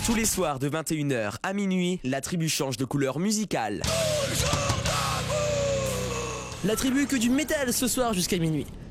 Tous les soirs de 21h à minuit, la tribu change de couleur musicale. La tribu que du métal ce soir jusqu'à minuit.